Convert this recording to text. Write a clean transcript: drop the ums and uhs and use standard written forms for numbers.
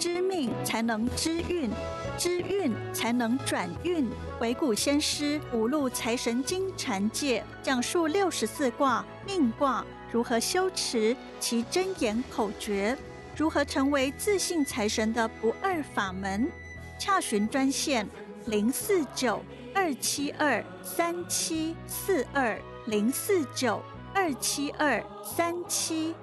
知命才能知运，知运才能转运。鬼谷先师五路财神经禅界讲述64卦命卦如何修持其真言口诀，如何成为自信财神的不二法门。洽询专线049-272-3742 049-272-3742